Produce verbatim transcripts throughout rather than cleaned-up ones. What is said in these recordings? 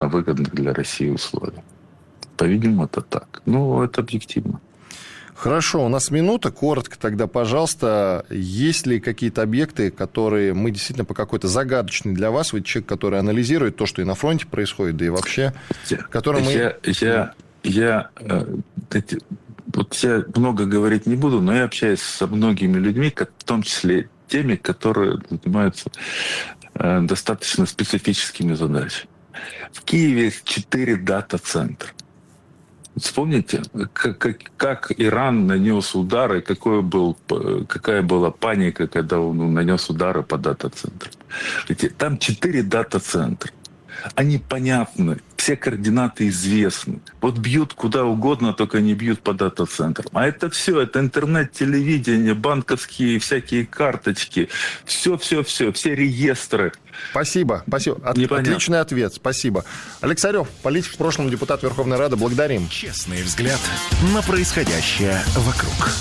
выгодных для России условиях. По-видимому, это так. Ну, это объективно. Хорошо, у нас минута. Коротко тогда, пожалуйста, есть ли какие-то объекты, которые мы действительно по какой-то загадочной для вас, вы человек, который анализирует то, что и на фронте происходит, да и вообще, которые мы... Я, я, я, вот я много говорить не буду, но я общаюсь со многими людьми, в том числе теми, которые занимаются достаточно специфическими задачами. В Киеве есть четыре дата-центра. Вспомните, как, как, как Иран нанес удары, какой был, какая была паника, когда он нанес удары по дата-центрам. Там четыре дата-центра. Они понятны, все координаты известны. Вот бьют куда угодно, только не бьют по дата-центрам. А это все, это интернет, телевидение, банковские всякие карточки. Все-все-все, все реестры. Спасибо, спасибо. От, отличный ответ, спасибо. Алексарев, политик, в прошлом депутат Верховной Рады, благодарим. Честный взгляд на происходящее вокруг.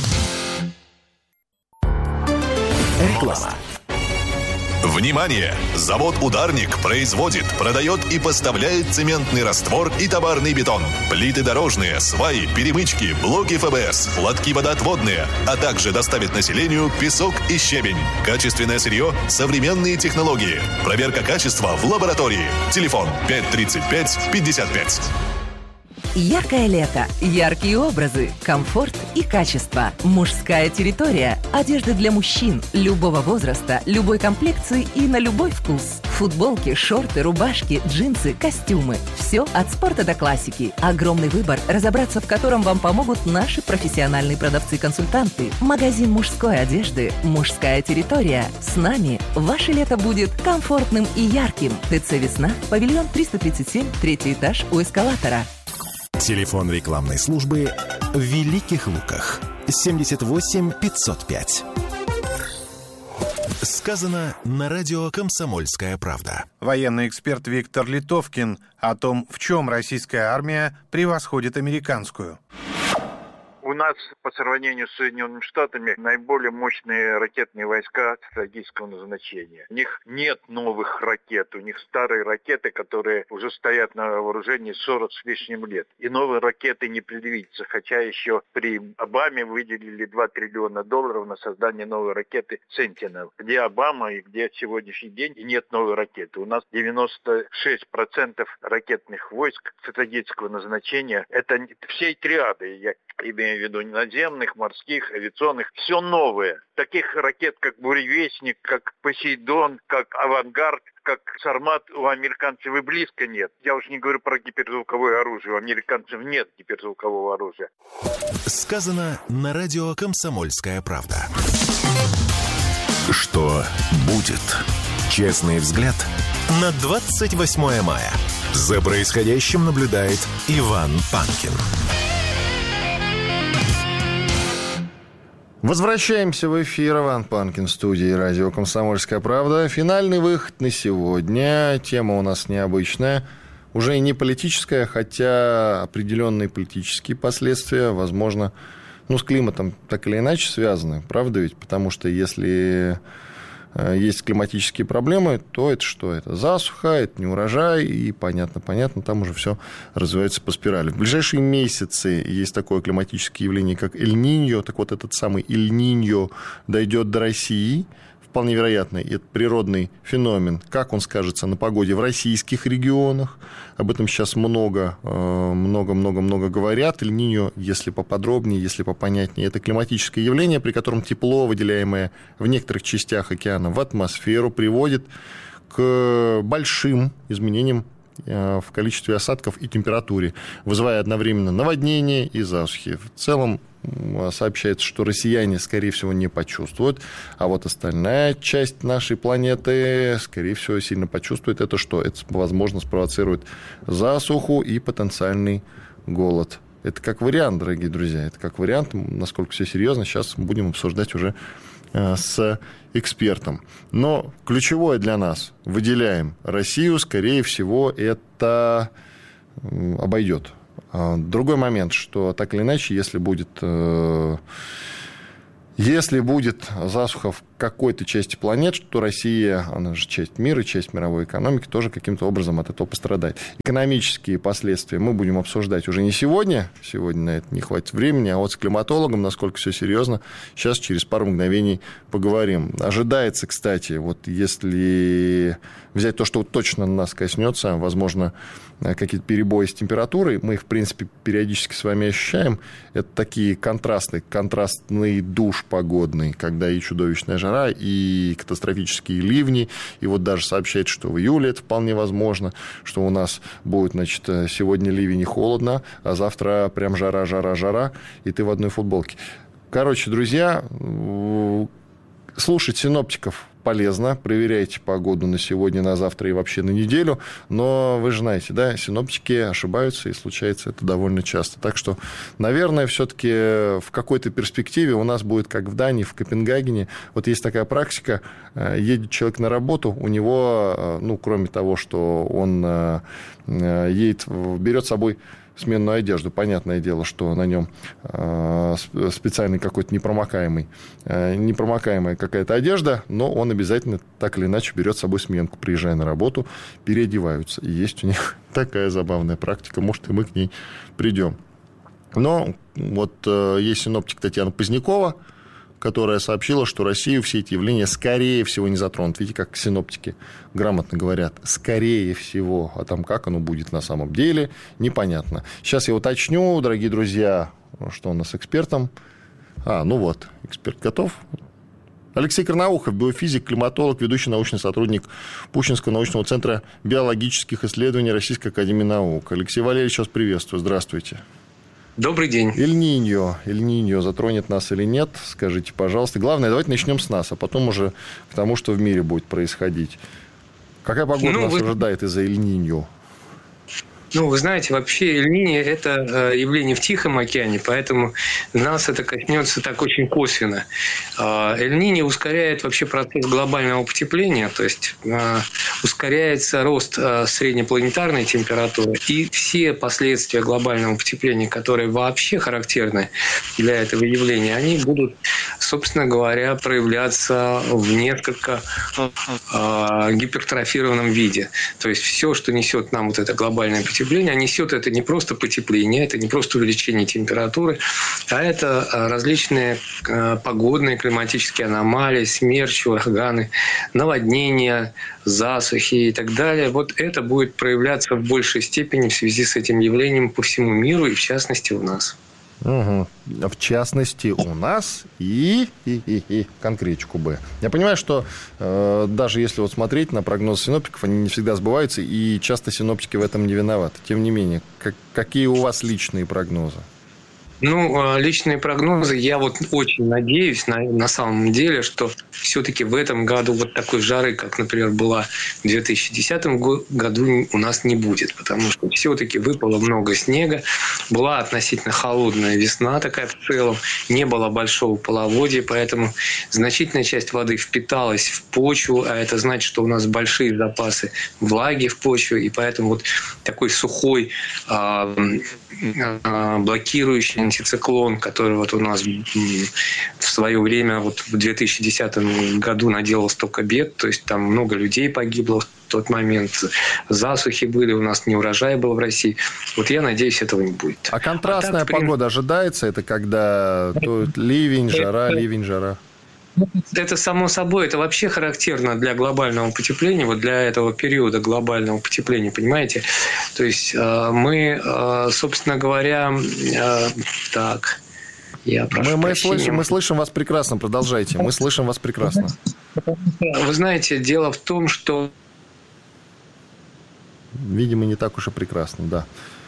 Реклама. Внимание! Завод «Ударник» производит, продает и поставляет цементный раствор и товарный бетон, плиты дорожные, сваи, перемычки, блоки эф бэ эс, лотки водоотводные, а также доставит населению песок и щебень. Качественное сырье, современные технологии. Проверка качества в лаборатории. Телефон пять тридцать пять пятьдесят пять. Яркое лето, яркие образы, комфорт и качество. Мужская территория. Одежда для мужчин любого возраста, любой комплекции и на любой вкус. Футболки, шорты, рубашки, джинсы, костюмы. Все от спорта до классики. Огромный выбор, разобраться в котором вам помогут наши профессиональные продавцы-консультанты. Магазин мужской одежды «Мужская территория». С нами ваше лето будет комфортным и ярким. ТЦ «Весна», павильон триста тридцать семь, третий этаж у эскалатора. Телефон рекламной службы в Великих Луках. семьдесят восемь пятьсот пять. Сказано на радио «Комсомольская правда». Военный эксперт Виктор Литовкин о том, в чем российская армия превосходит американскую. У нас по сравнению с Соединенными Штатами наиболее мощные ракетные войска стратегического назначения. У них нет новых ракет, у них старые ракеты, которые уже стоят на вооружении сорок с лишним лет. И новые ракеты не предвидится, хотя еще при Обаме выделили два триллиона долларов на создание новой ракеты «Сентинел». Где Обама и где сегодняшний день и нет новой ракеты. У нас девяносто шесть процентов ракетных войск стратегического назначения. Это всей триады, я имею в виду наземных, морских, авиационных, все новое. Таких ракет, как «Буревестник», как «Посейдон», как «Авангард», как «Сармат» у американцев и близко нет. Я уж не говорю про гиперзвуковое оружие. У американцев нет гиперзвукового оружия. Сказано на радио «Комсомольская правда». Что будет? Честный взгляд на двадцать восьмое мая. За происходящим наблюдает Иван Панкин. Возвращаемся в эфир. Иван Панкин в студии радио «Комсомольская правда». Финальный выход на сегодня. Тема у нас необычная. Уже и не политическая, хотя определенные политические последствия, возможно, ну, с климатом так или иначе связаны. Правда ведь? Потому что если есть климатические проблемы, то это что? Это засуха, это неурожай, и понятно, понятно, там уже все развивается по спирали. В ближайшие месяцы есть такое климатическое явление, как Эль-Ниньо. Так вот, этот самый Эль-Ниньо дойдет до России. Вполне вероятно, это природный феномен. Как он скажется на погоде в российских регионах? Об этом сейчас много, много-много-много говорят. Эль-Ниньо, если поподробнее, если попонятнее, это климатическое явление, при котором тепло, выделяемое в некоторых частях океана в атмосферу, приводит к большим изменениям в количестве осадков и температуре, вызывая одновременно наводнения и засухи. В целом сообщается, что россияне, скорее всего, не почувствуют, а вот остальная часть нашей планеты, скорее всего, сильно почувствует. Это что? Это, возможно, спровоцирует засуху и потенциальный голод. Это как вариант, дорогие друзья, это как вариант, насколько все серьезно, сейчас будем обсуждать уже с экспертом. Но ключевое для нас, выделяем Россию, скорее всего, это обойдет. Другой момент, что так или иначе, если будет, если будет засуха в какой-то части планет, что Россия, она же часть мира, часть мировой экономики, тоже каким-то образом от этого пострадает. Экономические последствия мы будем обсуждать уже не сегодня, сегодня на это не хватит времени, а вот с климатологом, насколько все серьезно, сейчас через пару мгновений поговорим. Ожидается, кстати, вот если взять то, что вот точно нас коснется, возможно, какие-то перебои с температурой, мы их, в принципе, периодически с вами ощущаем, это такие контрасты, контрастный душ погодный, когда и чудовищная жара, и катастрофические ливни, и вот даже сообщают, что в июле это вполне возможно, что у нас будет, значит, сегодня ливень и холодно, а завтра прям жара, жара, жара, и ты в одной футболке. Короче, друзья, слушать синоптиков полезно, проверяйте погоду на сегодня, на завтра и вообще на неделю, но вы же знаете, да, синоптики ошибаются, и случается это довольно часто. Так что, наверное, все-таки в какой-то перспективе у нас будет, как в Дании, в Копенгагене, вот есть такая практика, едет человек на работу, у него, ну, кроме того, что он едет, берет с собой сменную одежду. Понятное дело, что на нем специальный какой-то непромокаемый, непромокаемая какая-то одежда, но он обязательно так или иначе берет с собой сменку, приезжая на работу, переодеваются. И есть у них такая забавная практика, может, и мы к ней придем. Но вот есть синоптик Татьяна Позднякова, которая сообщила, что Россию все эти явления, скорее всего, не затронут. Видите, как синоптики грамотно говорят, скорее всего, а там как оно будет на самом деле, непонятно. Сейчас я уточню, дорогие друзья, что у нас с экспертом. А, ну вот, эксперт готов. Алексей Карнаухов, биофизик, климатолог, ведущий научный сотрудник Пущинского научного центра биологических исследований Российской академии наук. Алексей Валерьевич, вас приветствую, здравствуйте. Добрый день. Эль-Ниньо. Эль-Ниньо затронет нас или нет? Скажите, пожалуйста. Главное, давайте начнем с нас, а потом уже к тому, что в мире будет происходить. Какая погода ну, нас вы... ожидает из-за Эль-Ниньо? Ну, вы знаете, вообще Эль-Ниньо – это явление в Тихом океане, поэтому нас это коснется так очень косвенно. Эль-Ниньо ускоряет вообще процесс глобального потепления, то есть ускоряется рост среднепланетарной температуры, и все последствия глобального потепления, которые вообще характерны для этого явления, они будут, собственно говоря, проявляться в несколько гипертрофированном виде. То есть все, что несет нам вот это глобальное потепление, а несет это не просто потепление, это не просто увеличение температуры, а это различные погодные климатические аномалии, смерчи, ураганы, наводнения, засухи и так далее. Вот это будет проявляться в большей степени в связи с этим явлением по всему миру и в частности у нас. Угу. В частности, у нас и, и, и, и конкретику Б. Я понимаю, что э, даже если вот смотреть на прогнозы синоптиков, они не всегда сбываются, и часто синоптики в этом не виноваты. Тем не менее, как, какие у вас личные прогнозы? Ну, личные прогнозы, я вот очень надеюсь на, на самом деле, что все-таки в этом году вот такой жары, как, например, была в две тысячи десятом году, у нас не будет, потому что все-таки выпало много снега, была относительно холодная весна такая в целом, не было большого половодья, поэтому значительная часть воды впиталась в почву, а это значит, что у нас большие запасы влаги в почве, и поэтому вот такой сухой, блокирующий антициклон, который вот у нас в свое время вот в две тысячи десятом году наделал столько бед, то есть там много людей погибло в тот момент, засухи были, у нас неурожай был в России. Вот я надеюсь, этого не будет. А контрастная а так, погода ожидается? Это когда то ливень, жара, ливень, жара? Это само собой, это вообще характерно для глобального потепления, вот для этого периода глобального потепления, понимаете? То есть мы, собственно говоря, так, я прошу мы, мы, слышим, мы слышим вас прекрасно, продолжайте, мы слышим вас прекрасно. Вы знаете, дело в том, что... Видимо, не так уж и прекрасно, да.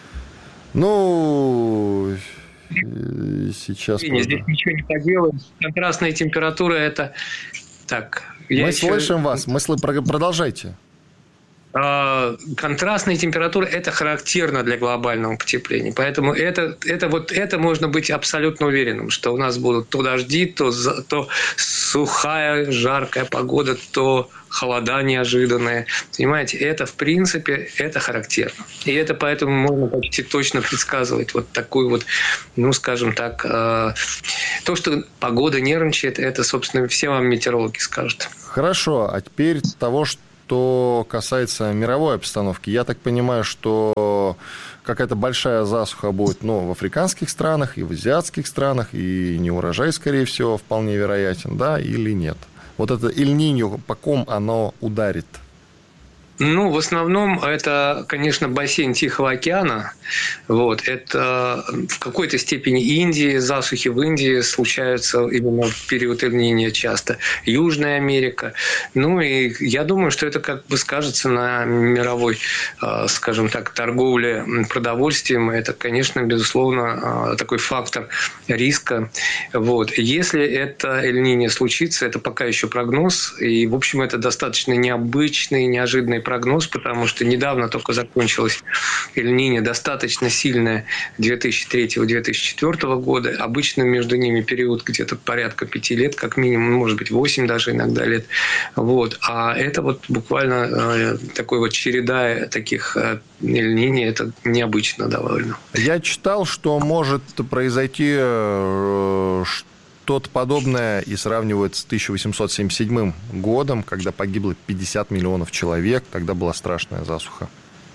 Ну... Сейчас здесь правда. Ничего не поделаем. Контрастная температура это так. Мы еще... слышим вас. Мы сл... Продолжайте. контрастные температуры – это характерно для глобального потепления. Поэтому это, это, вот, это можно быть абсолютно уверенным, что у нас будут то дожди, то, то сухая, жаркая погода, то холода неожиданные. Понимаете, это в принципе это характерно. И это поэтому можно почти точно предсказывать вот такую вот, ну, скажем так, э, то, что погода нервничает, это, собственно, все вам метеорологи скажут. Хорошо, а теперь того, что касается мировой обстановки. Я так понимаю, что какая-то большая засуха будет, ну, в африканских странах и в азиатских странах, и неурожай, скорее всего, вполне вероятен, да, или нет? Вот это Эль-Ниньо, по ком оно ударит? Ну, в основном это, конечно, бассейн Тихого океана. Вот. Это в какой-то степени Индия, засухи в Индии случаются именно в период Эль-Ниньо часто. Южная Америка. Ну, и я думаю, что это как бы скажется на мировой, скажем так, торговле продовольствием. Это, конечно, безусловно, такой фактор риска. Вот. Если это Эль-Ниньо случится, это пока еще прогноз. И, в общем, это достаточно необычный, неожиданный прогноз, потому что недавно только закончилась Эль-Ниньо, достаточно сильная две тысячи третьего - две тысячи четвёртого года. Обычно между ними период где-то порядка пяти лет, как минимум, может быть, восемь даже иногда лет. Вот. А это вот буквально э, такой вот череда таких э, Эль-Ниньо, это необычно довольно. Я читал, что может произойти э, что-то подобное и сравнивают с тысяча восемьсот семьдесят седьмым годом, когда погибло пятьдесят миллионов человек, тогда была страшная засуха.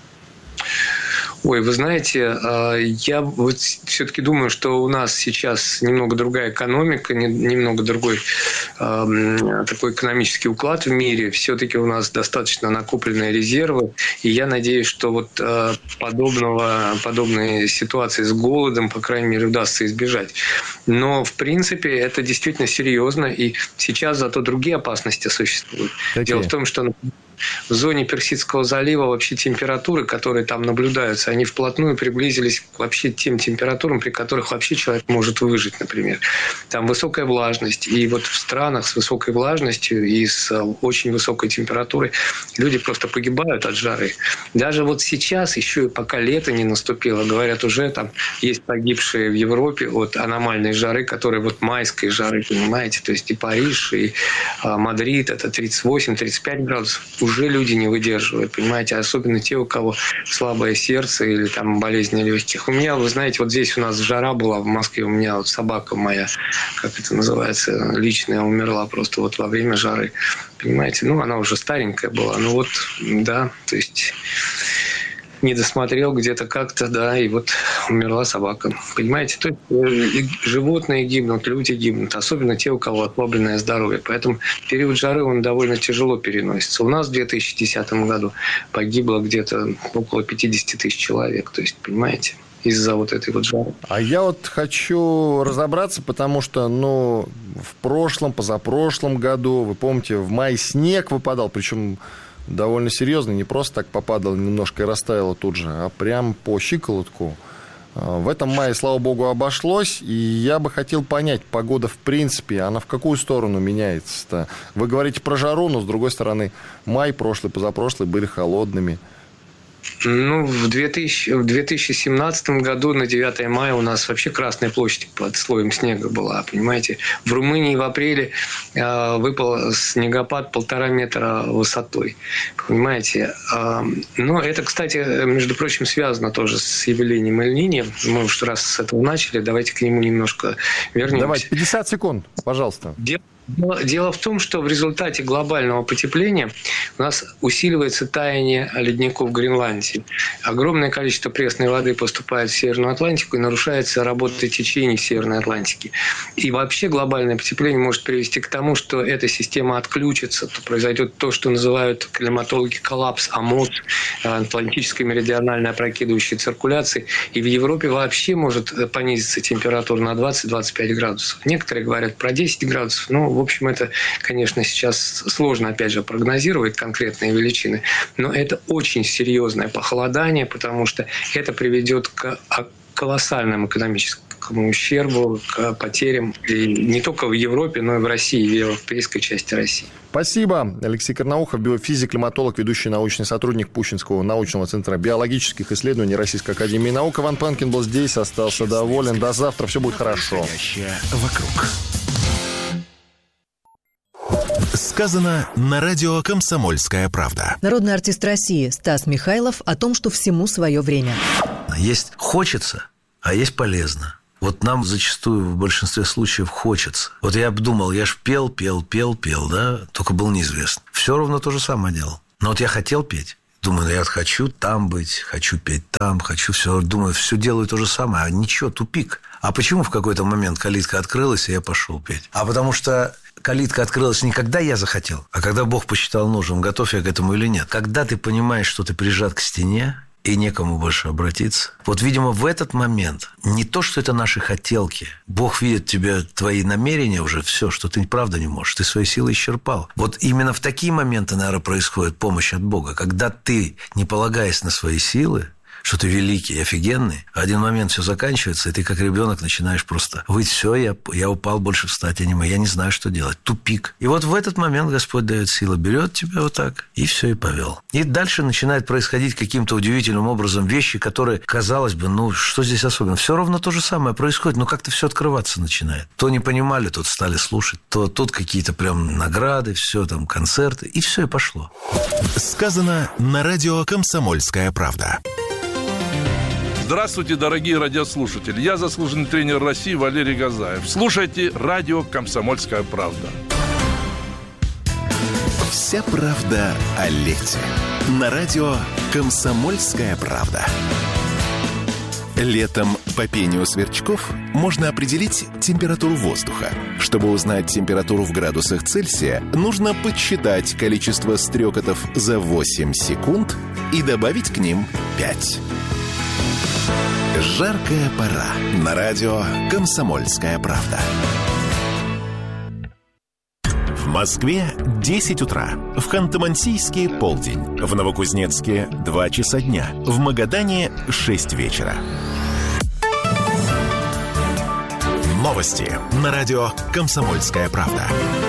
Ой, вы знаете, я вот все-таки думаю, что у нас сейчас немного другая экономика, немного другой такой экономический уклад в мире. Все-таки у нас достаточно накопленные резервы. И я надеюсь, что вот подобного, подобной ситуации с голодом, по крайней мере, удастся избежать. Но, в принципе, это действительно серьезно. И сейчас зато другие опасности существуют. Какие? Дело в том, что в зоне Персидского залива вообще температуры, которые там наблюдаются, они вплотную приблизились к вообще тем температурам, при которых вообще человек может выжить, например. Там высокая влажность. И вот в странах с высокой влажностью и с очень высокой температурой люди просто погибают от жары. Даже вот сейчас, еще и пока лето не наступило, говорят, уже там есть погибшие в Европе от аномальной жары, которая вот майской жары, понимаете? То есть и Париж, и Мадрид, это тридцать восемь - тридцать пять градусов. Уже люди не выдерживают, понимаете, особенно те, у кого слабое сердце или там болезни легких. У меня, вы знаете, вот здесь у нас жара была в Москве, у меня вот собака моя, как это называется, личная, умерла просто вот во время жары, понимаете, ну, она уже старенькая была, ну вот, да, то есть не досмотрел где-то как-то, да, и вот умерла собака. Понимаете, то есть животные гибнут, люди гибнут, особенно те, у кого ослабленное здоровье. Поэтому период жары, он довольно тяжело переносится. У нас в две тысячи десятом году погибло где-то около пятьдесят тысяч человек. То есть, понимаете, из-за вот этой вот жары. А я вот хочу разобраться, потому что, ну, в прошлом, позапрошлом году, вы помните, в мае снег выпадал, причем довольно серьезно, не просто так попадало немножко и растаяло тут же, а прям по щиколотку. В этом мае, слава богу, обошлось, и я бы хотел понять, погода в принципе, она в какую сторону меняется-то? Вы говорите про жару, но с другой стороны, май прошлый, позапрошлый были холодными. Ну, в две тысячи семнадцатом году на девятое мая у нас вообще Красная площадь под слоем снега была, понимаете. В Румынии в апреле э, выпал снегопад полтора метра высотой, понимаете. Э, но это, кстати, между прочим, связано тоже с явлением Эль-Ниньо. Мы уж раз с этого начали, давайте к нему немножко вернемся. Давайте, пятьдесят секунд, пожалуйста. Дело Дело в том, что в результате глобального потепления у нас усиливается таяние ледников в Гренландии. Огромное количество пресной воды поступает в Северную Атлантику и нарушается работа течений в Северной Атлантике. И вообще глобальное потепление может привести к тому, что эта система отключится, то произойдет то, что называют климатологи коллапс АМОЦ, атлантической меридиональной опрокидывающей циркуляции. И в Европе вообще может понизиться температура на двадцать - двадцать пять градусов. Некоторые говорят про десять градусов, но в общем, это, конечно, сейчас сложно, опять же, прогнозировать конкретные величины, но это очень серьезное похолодание, потому что это приведет к колоссальным экономическим высокому ущербу, к потерям и не только в Европе, но и в России, в европейской части России. Спасибо. Алексей Карнаухов, биофизик, климатолог, ведущий научный сотрудник Пущинского научного центра биологических исследований Российской академии наук. Иван Панкин был здесь, остался доволен. До завтра, все будет хорошо. Вокруг. Сказано на радио «Комсомольская правда». Народный артист России Стас Михайлов о том, что всему свое время. Есть хочется, а есть полезно. Вот нам зачастую в большинстве случаев хочется. Вот я обдумал, я ж пел, пел, пел, пел, да, только был неизвестно. Все ровно то же самое делал. Но вот я хотел петь. Думаю, ну я хочу там быть, хочу петь там, хочу все. Думаю, все делаю то же самое, а ничего, тупик. А почему в какой-то момент калитка открылась, и я пошел петь? А потому что калитка открылась не когда я захотел, а когда Бог посчитал нужным, готов я к этому или нет. Когда ты понимаешь, что ты прижат к стене, и некому больше обратиться. Вот, видимо, в этот момент не то, что это наши хотелки. Бог видит тебе, твои намерения уже, все, что ты правда не можешь. Ты свои силы исчерпал. Вот именно в такие моменты, наверное, происходит помощь от Бога. Когда ты, не полагаясь на свои силы, что ты великий, офигенный, в один момент все заканчивается, и ты как ребенок начинаешь просто выть, все, я, я упал, больше встать я не могу, я не знаю, что делать, тупик. И вот в этот момент Господь дает силу, берет тебя вот так, и все, и повел. И дальше начинает происходить каким-то удивительным образом вещи, которые, казалось бы, ну, что здесь особенно? Все ровно то же самое происходит, но как-то все открываться начинает. То не понимали, тут стали слушать, то тут какие-то прям награды, все там, концерты, и все, и пошло. Сказано на радио «Комсомольская правда». Здравствуйте, дорогие радиослушатели. Я заслуженный тренер России Валерий Газаев. Слушайте радио «Комсомольская правда». Вся правда о лете. На радио «Комсомольская правда». Летом по пению сверчков можно определить температуру воздуха. Чтобы узнать температуру в градусах Цельсия, нужно подсчитать количество стрекотов за восемь секунд и добавить к ним пять. Жаркая пора. На радио «Комсомольская правда». В Москве десять утра. В Ханты-Мансийске полдень. В Новокузнецке два часа дня. В Магадане шесть вечера. Новости на радио «Комсомольская правда».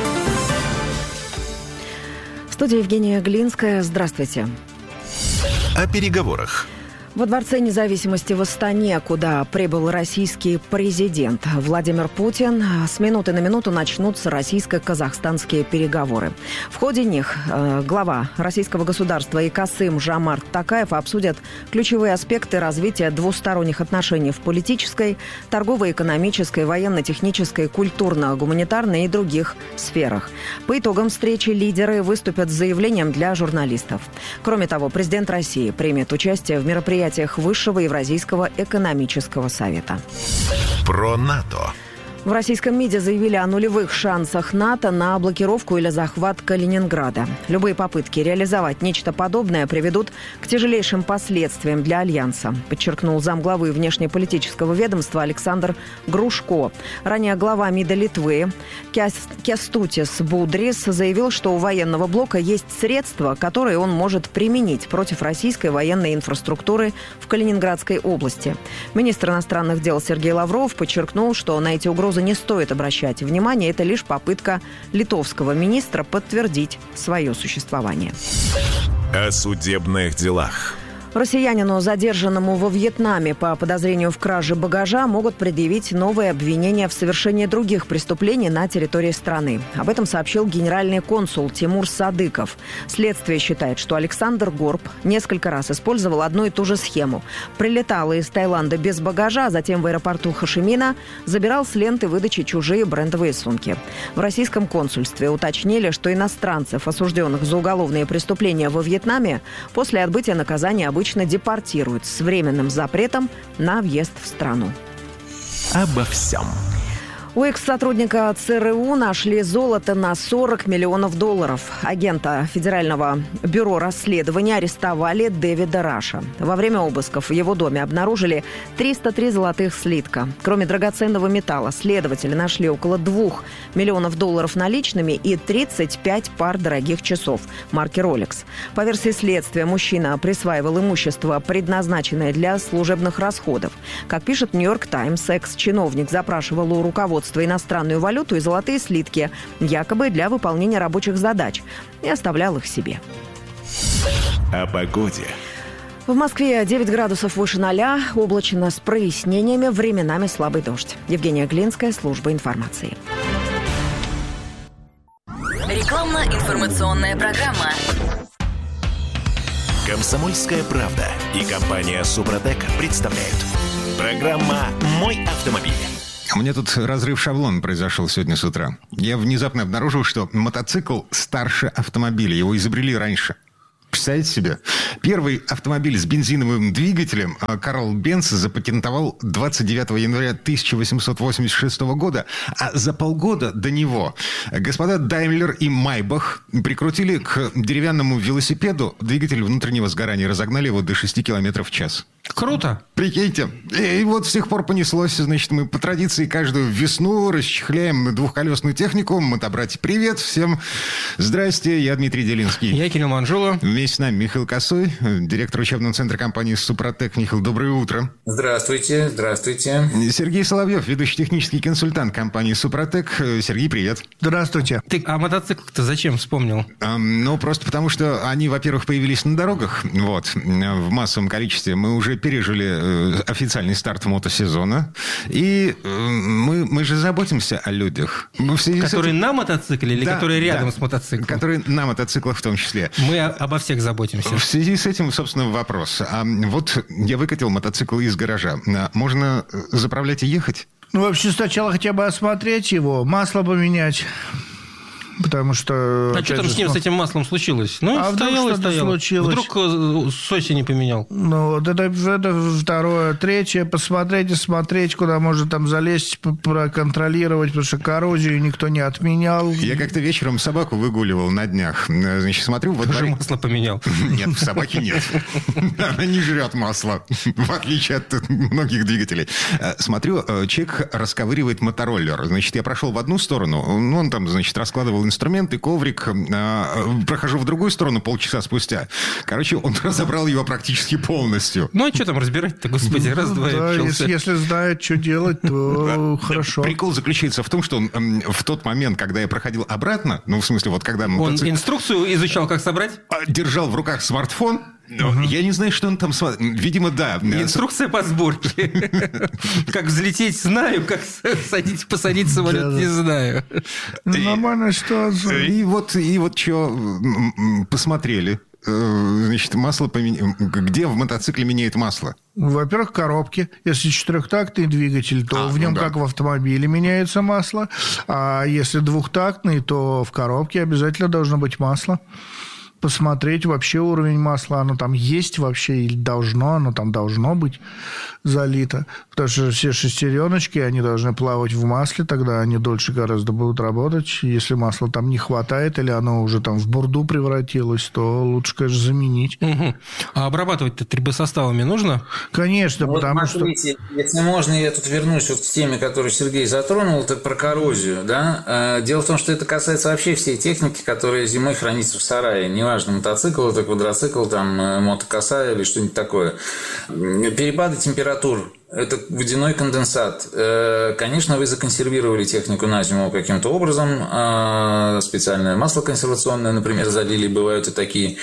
В студии Евгения Глинская. Здравствуйте. О переговорах. Во Дворце независимости в Астане, куда прибыл российский президент Владимир Путин, с минуты на минуту начнутся российско-казахстанские переговоры. В ходе них глава российского государства и Касым-Жомарт Токаев обсудят ключевые аспекты развития двусторонних отношений в политической, торгово-экономической, военно-технической, культурно-гуманитарной и других сферах. По итогам встречи лидеры выступят с заявлением для журналистов. Кроме того, президент России примет участие в мероприятии Высшего Евразийского экономического совета. Про НАТО. В российском МИДе заявили о нулевых шансах НАТО на блокировку или захват Калининграда. Любые попытки реализовать нечто подобное приведут к тяжелейшим последствиям для Альянса, подчеркнул замглавы внешнеполитического ведомства Александр Грушко. Ранее глава МИДа Литвы Кястутис Будрис заявил, что у военного блока есть средства, которые он может применить против российской военной инфраструктуры в Калининградской области. Министр иностранных дел Сергей Лавров подчеркнул, что на эти угрозы не стоит обращать внимание, это лишь попытка литовского министра подтвердить свое существование. О судебных делах. Россиянину, задержанному во Вьетнаме по подозрению в краже багажа, могут предъявить новые обвинения в совершении других преступлений на территории страны. Об этом сообщил генеральный консул Тимур Садыков. Следствие считает, что Александр Горб несколько раз использовал одну и ту же схему. Прилетал из Таиланда без багажа, а затем в аэропорту Хошимина забирал с ленты выдачи чужие брендовые сумки. В российском консульстве уточнили, что иностранцев, осужденных за уголовные преступления во Вьетнаме, после отбытия наказания обычно обычно депортируют с временным запретом на въезд в страну. Обо всем. У экс-сотрудника ЦРУ нашли золото на сорок миллионов долларов. Агента Федерального бюро расследования арестовали Дэвида Раша. Во время обысков в его доме обнаружили триста три золотых слитка. Кроме драгоценного металла, следователи нашли около двух миллионов долларов наличными и тридцать пять пар дорогих часов марки Rolex. По версии следствия, мужчина присваивал имущество, предназначенное для служебных расходов. Как пишет «Нью-Йорк Таймс», экс-чиновник запрашивал у руководства иностранную валюту и золотые слитки, якобы для выполнения рабочих задач, и оставлял их себе. О погоде. В Москве девять градусов выше ноля, облачно с прояснениями, временами слабый дождь. Евгения Глинская, служба информации. Рекламно-информационная программа. «Комсомольская правда» и компания «Супротек» представляют. Программа «Мой автомобиль». У меня тут разрыв шаблона произошел сегодня с утра. Я внезапно обнаружил, что мотоцикл старше автомобиля. Его изобрели раньше. Представляете себе? Первый автомобиль с бензиновым двигателем Карл Бенц запатентовал двадцать девятого января тысяча восемьсот восемьдесят шестого года, а за полгода до него господа Даймлер и Майбах прикрутили к деревянному велосипеду двигатель внутреннего сгорания, разогнали его до шести километров в час. Круто. Прикиньте. И вот с тех пор понеслось. Значит, мы по традиции каждую весну расчехляем двухколесную технику. Мотобратья, привет всем. Здрасте, я Дмитрий Делинский. Я Кирилл Манжула. Вместе с нами Михаил Косой, директор учебного центра компании «Супротек». Михаил, доброе утро. Здравствуйте, здравствуйте. Сергей Соловьев, ведущий технический консультант компании «Супротек». Сергей, привет. Здравствуйте. Ты а мотоцикл-то зачем вспомнил? А, ну, просто потому что они, во-первых, появились на дорогах, вот, в массовом количестве. Мы уже пережили официальный старт мотосезона, и мы, мы же заботимся о людях. Которые этим... на мотоцикле или да, которые рядом да, с мотоциклом? Которые на мотоциклах в том числе. Мы обо всех заботимся. В связи с этим, собственно, вопрос. А вот я выкатил мотоцикл из гаража. Можно заправлять и ехать? Ну, вообще, сначала хотя бы осмотреть его, масло поменять. Потому что... А что там с ним, с этим маслом случилось? Ну, а стояло вдруг и стояло. Случилось? Вдруг с осени поменял? Ну, вот это, это второе. Третье, посмотреть и смотреть, куда можно там залезть, проконтролировать, потому что коррозию никто не отменял. Я как-то вечером собаку выгуливал на днях. Значит, смотрю... Вот Тоже масло поменял? Нет, собаки нет. Она не жрет масло, в отличие от многих двигателей. Смотрю, человек расковыривает мотороллер. Значит, я прошел в одну сторону, он там, значит, раскладывал инструменты, коврик. Прохожу в другую сторону полчаса спустя. Короче, он разобрал его практически полностью. Ну, а что там разбирать-то, господи, раз-два и общался. Если знает, что делать, то хорошо. Прикол заключается в том, что он в тот момент, когда я проходил обратно, ну, в смысле, вот когда... Он инструкцию изучал, как собрать? Держал в руках смартфон. Угу. Я не знаю, что он там смотрит. Видимо, да. Инструкция по сборке. Как взлететь, знаю. Как садить, посадить самолет, не знаю. Нормальная ситуация. И вот, и вот что посмотрели. Значит, масло поменяли. Где в мотоцикле меняют масло? Во-первых, коробки. Если четырехтактный двигатель, то а, в нем, ну да. как в автомобиле, меняется масло. А если двухтактный, то в коробке обязательно должно быть масло. Посмотреть вообще уровень масла, оно там есть вообще или должно, оно там должно быть залито. Потому что все шестереночки, они должны плавать в масле, тогда они дольше гораздо будут работать. Если масла там не хватает или оно уже там в бурду превратилось, то лучше, конечно, заменить. Угу. А обрабатывать-то трибосоставами нужно? Конечно, вот потому смотрите, что... Если можно, я тут вернусь вот к теме, которую Сергей затронул, это про коррозию. Да? Дело в том, что это касается вообще всей техники, которая зимой хранится в сарае. Неважно, мотоцикл, это квадроцикл, там, мотокоса или что-нибудь такое. Перепады температур. Это водяной конденсат. Конечно, вы законсервировали технику на зиму каким-то образом. Специальное масло консервационное, например, залили, бывают и такие.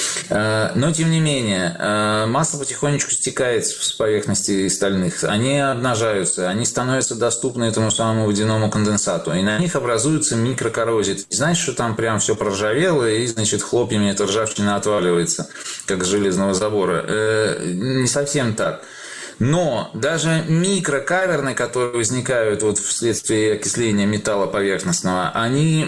Но, тем не менее, масло потихонечку стекает с поверхности стальных. Они обнажаются, они становятся доступны этому самому водяному конденсату. И на них образуется микрокоррозия. Знаешь, что там прям все проржавело, и, значит, хлопьями эта ржавчина отваливается, как с железного забора. Не совсем так. Но даже микрокаверны, которые возникают вот вследствие окисления металла поверхностного, они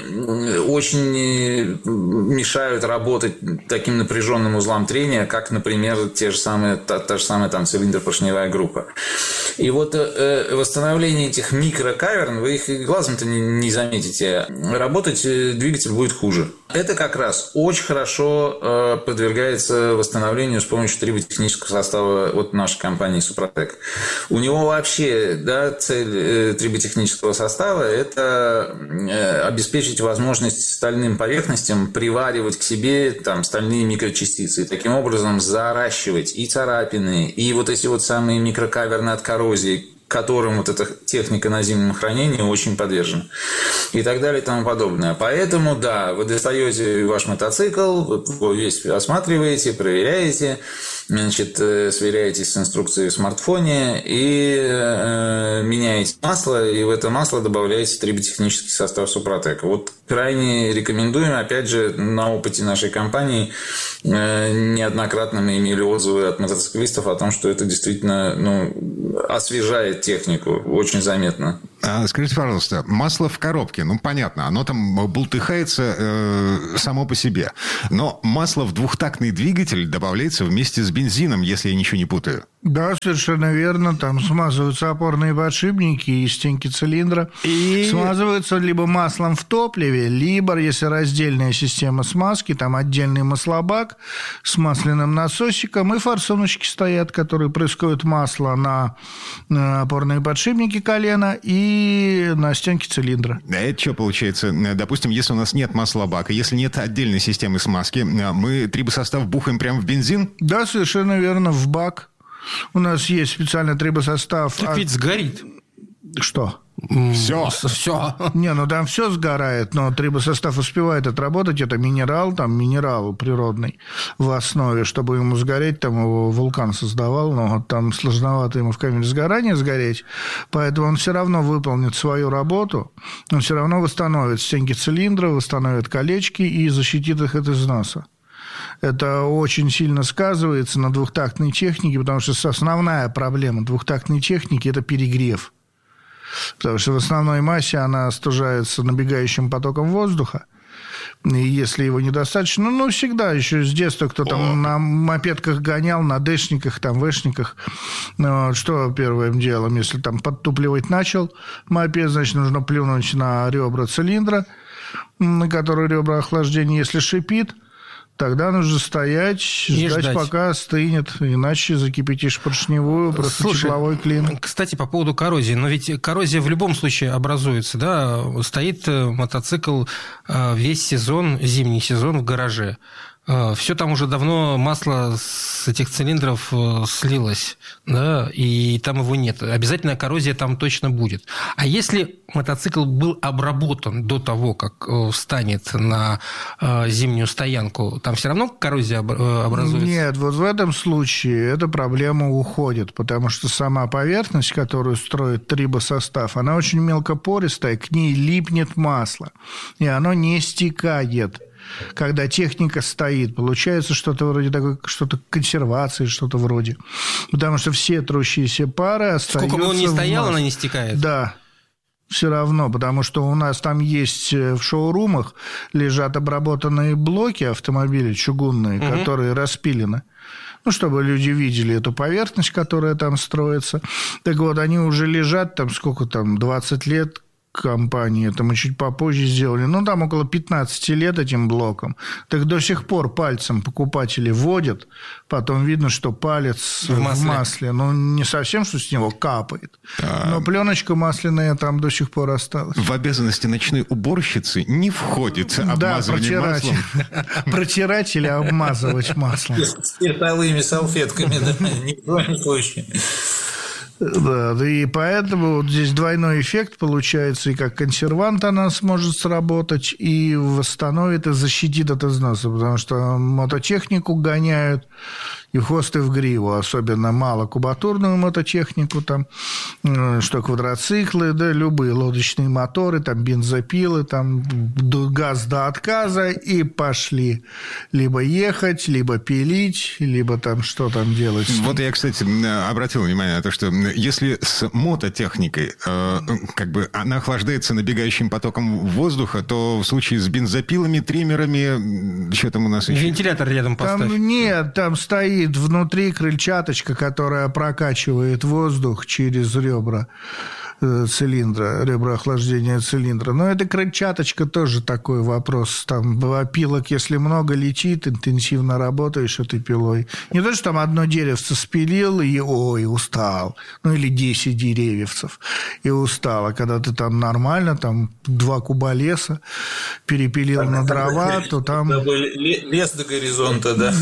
очень мешают работать таким напряженным узлам трения, как, например, те же самые, та, та же самая там цилиндр-поршневая группа. И вот э, восстановление этих микрокаверн, вы их глазом-то не, не заметите, работать двигатель будет хуже. Это как раз очень хорошо э, подвергается восстановлению с помощью триботехнического состава от нашей компании «Супротек». У него вообще, да, цель э, триботехнического состава – это э, обеспечить возможность стальным поверхностям приваривать к себе там, стальные микрочастицы, и таким образом заращивать и царапины, и вот эти вот самые микрокаверны от коррозии, которым вот эта техника наземного хранения очень подвержена. И так далее и тому подобное. Поэтому, да, вы достаете ваш мотоцикл, вы его весь осматриваете, проверяете, значит, сверяетесь с инструкцией в смартфоне и э, меняете масло, и в это масло добавляете триботехнический состав Супротека. Вот крайне рекомендуем, опять же, на опыте нашей компании э, неоднократно мы имели отзывы от мотоциклистов о том, что это действительно, ну, освежает технику очень заметно. А, скажите, пожалуйста, масло в коробке, ну, понятно, оно там бултыхается э, само по себе. Но масло в двухтактный двигатель добавляется вместе с бензином, если я ничего не путаю. Да, совершенно верно. Там смазываются опорные подшипники и стенки цилиндра. И... Смазываются либо маслом в топливе, либо, если раздельная система смазки, там отдельный маслобак с масляным насосиком, и форсуночки стоят, которые прыскают масло на опорные подшипники колена и на стенки цилиндра. А это что получается? Допустим, если у нас нет маслобака, если нет отдельной системы смазки, мы трибосостав бухаем прямо в бензин? Да, совершенно верно, в бак. У нас есть специальный трибосостав. Так ведь сгорит. Что? Все. Все. Не, ну там все сгорает, но трибосостав успевает отработать. Это минерал, там минерал природный в основе. Чтобы ему сгореть, там его вулкан создавал, но там сложновато ему в камере сгорания сгореть. Поэтому он все равно выполнит свою работу. Он все равно восстановит стенки цилиндра, восстановит колечки и защитит их от износа. Это очень сильно сказывается на двухтактной технике, потому что основная проблема двухтактной техники – это перегрев. Потому что в основной массе она остужается набегающим потоком воздуха. И если его недостаточно, ну, всегда, еще с детства кто там О. на мопедках гонял, на дэшниках, там, вэшниках. Ну, что первым делом, если там подтупливать начал мопед, значит, нужно плюнуть на ребра цилиндра, на которые ребра охлаждения, если шипит, тогда нужно стоять, ждать, ждать, пока остынет, иначе закипятишь поршневую, просто Слушай, тепловой клин. Кстати, по поводу коррозии. Но ведь коррозия в любом случае образуется, да? Стоит мотоцикл весь сезон, зимний сезон в гараже. Все там уже давно масло с этих цилиндров слилось, да, и там его нет. Обязательно коррозия там точно будет. А если мотоцикл был обработан до того, как встанет на зимнюю стоянку, там все равно коррозия образуется? Нет, вот в этом случае эта проблема уходит, потому что сама поверхность, которую строит трибосостав, она очень мелкопористая, к ней липнет масло, и оно не стекает. Когда техника стоит, получается что-то вроде такой, что-то консервации, что-то вроде. Потому что все трущиеся пары остаются. Сколько бы он ни стоял, она не стекает. Да. Все равно, потому что у нас там есть в шоурумах лежат обработанные блоки автомобилей чугунные, угу. которые распилены. Ну, чтобы люди видели эту поверхность, которая там строится. Так вот, они уже лежат там, сколько там, двадцать лет, компании, это мы чуть попозже сделали, ну, там около пятнадцать лет этим блоком. Так до сих пор пальцем покупатели водят, потом видно, что палец в масле, в масле. Ну, не совсем, что с него капает, а... но пленочка масляная там до сих пор осталась. В обязанности ночной уборщицы не входит обмазывание да, маслом. Протирать или обмазывать маслом. Спиртовыми салфетками, да, ни в коем случае. Да, и поэтому вот здесь двойной эффект получается, и как консервант она сможет сработать, и восстановит, и защитит от износа, потому что мототехнику гоняют, и в хвост, и в гриву, особенно малокубатурную мототехнику, там, что квадроциклы, да, любые лодочные моторы, там, бензопилы, там, газ до отказа, и пошли либо ехать, либо пилить, либо там что там делать. Вот я, кстати, обратил внимание на то, что если с мототехникой э, как бы она охлаждается набегающим потоком воздуха, то в случае с бензопилами, триммерами, что там у нас еще? Вентилятор рядом поставь. Там нет, там стоит внутри крыльчаточка, которая прокачивает воздух через ребра цилиндра, ребра охлаждения цилиндра. Но эта крыльчаточка тоже такой вопрос. Там опилок, если много летит, интенсивно работаешь этой пилой. Не то, что там одно деревце спилил и ой, устал. Ну, или десять деревьевцев и устал. А когда ты там нормально, там два куба леса перепилил так, на дрова, то там... Лес до горизонта, да.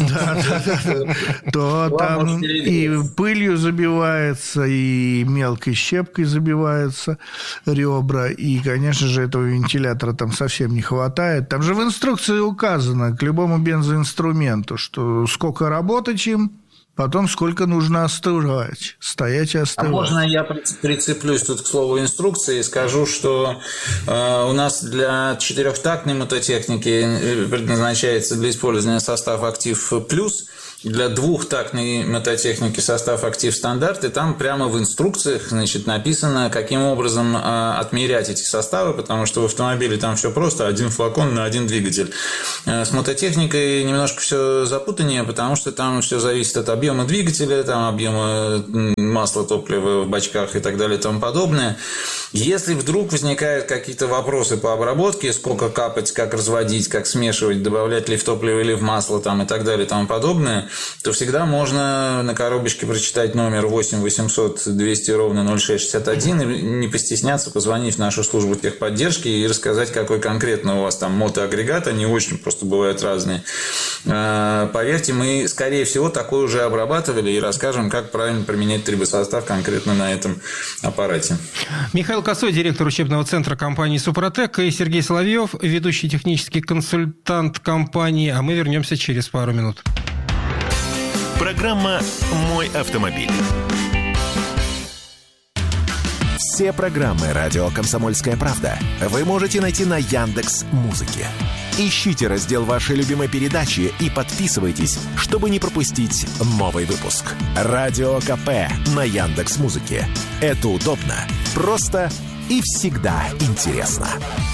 То там и пылью забивается, и мелкой щепкой забивается ребра, и, конечно же, этого вентилятора там совсем не хватает. Там же в инструкции указано к любому бензоинструменту, что сколько работать им, потом сколько нужно остывать, стоять и остывать. А можно я прицеплюсь тут к слову инструкции и скажу, что э, у нас для четырехтактной мототехники предназначается для использования состав «Актив Плюс», для двухтактной мототехники состав «Актив Стандарт», и там прямо в инструкциях, значит, написано, каким образом э, отмерять эти составы, потому что в автомобиле там все просто, один флакон на один двигатель. Э, с мототехникой немножко все запутаннее, потому что там все зависит от объема двигателя, там объема масла, топлива в бачках и так далее и тому подобное. Если вдруг возникают какие-то вопросы по обработке, сколько капать, как разводить, как смешивать, добавлять ли в топливо или в масло там, и так далее и тому подобное, то всегда можно на коробочке прочитать номер восемь восемьсот двести ровно ноль шесть шестьдесят один и не постесняться позвонить в нашу службу техподдержки и рассказать, какой конкретно у вас там мотоагрегат, они очень просто бывают разные. Поверьте, мы, скорее всего, такой уже обрабатывали и расскажем, как правильно применять трибосостав конкретно на этом аппарате. Михаил Косой, директор учебного центра компании «Супротек», и Сергей Соловьев, ведущий технический консультант компании. А мы вернемся через пару минут. Программа «Мой автомобиль». Все программы «Радио Комсомольская правда» вы можете найти на Яндекс.Музыке. Ищите раздел вашей любимой передачи и подписывайтесь, чтобы не пропустить новый выпуск. Радио КП на Яндекс.Музыке. Это удобно, просто и всегда интересно.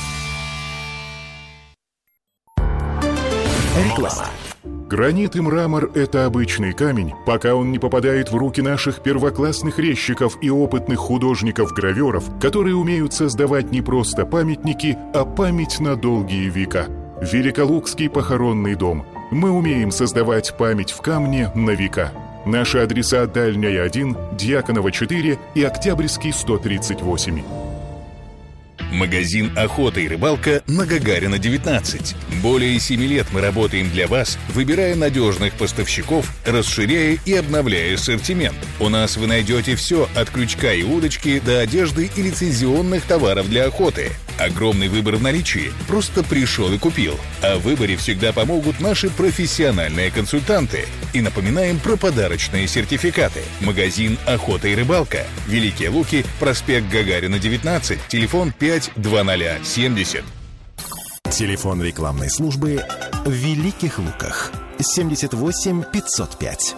Реклама. Гранит и мрамор – это обычный камень, пока он не попадает в руки наших первоклассных резчиков и опытных художников-граверов, которые умеют создавать не просто памятники, а память на долгие века. Великолукский похоронный дом. Мы умеем создавать память в камне на века. Наши адреса: Дальняя один, Дьяконова четыре и Октябрьский сто тридцать восемь. Магазин «Охота и рыбалка» на Гагарина, девятнадцать. Более семи лет мы работаем для вас, выбирая надежных поставщиков, расширяя и обновляя ассортимент. У нас вы найдете все от крючка и удочки до одежды и лицензионных товаров для охоты. Огромный выбор в наличии. Просто пришел и купил. А в выборе всегда помогут наши профессиональные консультанты. И напоминаем про подарочные сертификаты. Магазин «Охота и рыбалка». Великие Луки, проспект Гагарина, девятнадцать, телефон пять двадцать семьдесят. Телефон рекламной службы в Великих Луках. семьдесят восемь пятьсот пять.